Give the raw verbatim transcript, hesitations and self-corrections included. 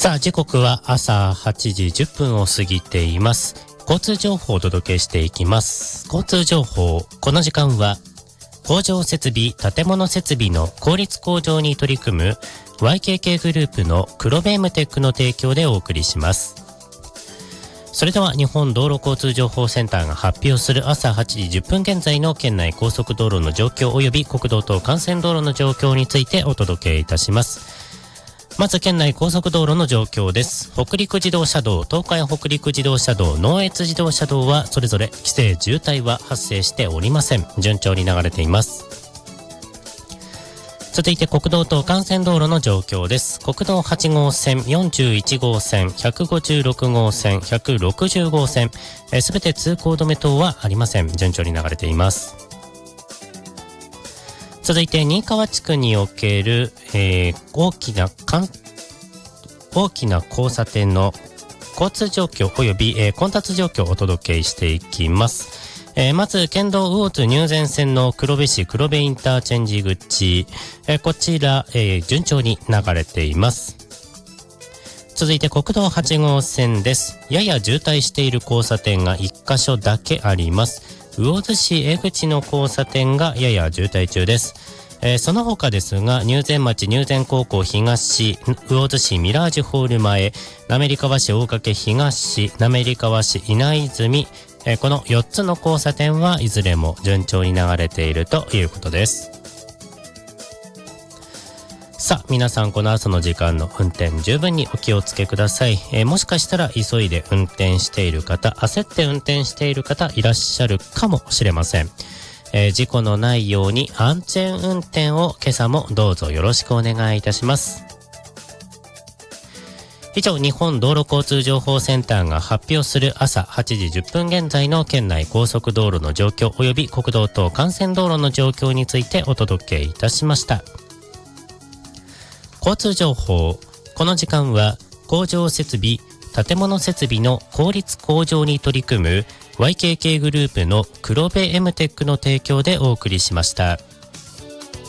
さあ時刻は朝はちじじゅっぷんを過ぎています。交通情報をお届けしていきます。交通情報、この時間は工場設備建物設備の効率向上に取り組む ワイケーケー グループの黒ベームテックの提供でお送りします。それでは日本道路交通情報センターが発表する朝はちじじゅっぷん現在の県内高速道路の状況及び国道等幹線道路の状況についてお届けいたします。まず県内高速道路の状況です。北陸自動車道、東海北陸自動車道、能越自動車道はそれぞれ規制渋滞は発生しておりません。順調に流れています。続いて国道と幹線道路の状況です。国道はち号線、よんじゅういち号線、ひゃくごじゅうろく号線、ひゃくろくじゅう号線、すべて通行止め等はありません。順調に流れています。続いて新川地区における、えー、大きな大きな交差点の交通状況及び、えー、混雑状況をお届けしていきます。えー、まず県道魚津入善線の黒部市黒部インターチェンジ口、えー、こちら、えー、順調に流れています。続いて国道はち号線です。やや渋滞している交差点がいっかしょだけあります。魚津市江口の交差点がやや渋滞中です。えー、その他ですが、入善町入善高校東、魚津市ミラージュホール前、滑川市大掛東、滑川市稲泉、えー、このよっつの交差点はいずれも順調に流れているということです。さあ皆さん、この朝の時間の運転十分にお気をつけください。えー、もしかしたら急いで運転している方、焦って運転している方いらっしゃるかもしれません。えー、事故のないように安全運転を今朝もどうぞよろしくお願いいたします。以上、日本道路交通情報センターが発表する朝はちじじゅっぷん現在の県内高速道路の状況及び国道等幹線道路の状況についてお届けいたしました。交通情報、この時間は工場設備建物設備の効率向上に取り組む ワイケーケー グループの黒部エムテックの提供でお送りしました。